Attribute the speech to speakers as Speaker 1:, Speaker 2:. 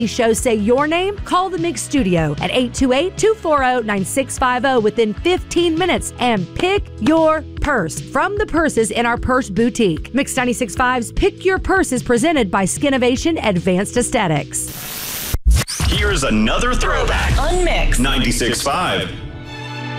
Speaker 1: show say your name, call the Mix Studio at 828-240-9650 within 15 minutes and pick your purse from the purses in our purse boutique. Mix 96.5's Pick Your Purse is presented by Skinovation Advanced Aesthetics.
Speaker 2: Here's another throwback
Speaker 3: on Mix
Speaker 2: 96.5.